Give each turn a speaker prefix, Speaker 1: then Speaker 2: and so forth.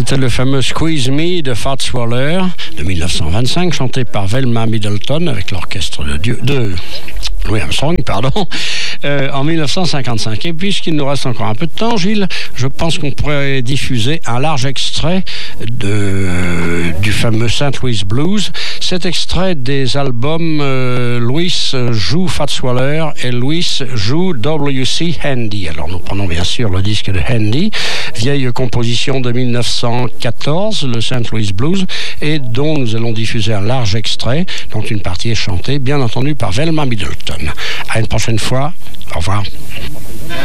Speaker 1: C'était le fameux Squeeze Me de Fats Waller de 1925, chanté par Velma Middleton avec l'orchestre de Louis Armstrong, en 1955. Et puisqu'il nous reste encore un peu de temps, Gilles, je pense qu'on pourrait diffuser un large extrait du fameux St. Louis Blues. Cet extrait des albums Louis joue Fats Waller et Louis joue W.C. Handy. Alors nous prenons bien sûr le disque de Handy, vieille composition de 1914, le St. Louis Blues, et dont nous allons diffuser un large extrait, dont une partie est chantée, bien entendu, par Velma Middleton. À une prochaine fois. Au revoir.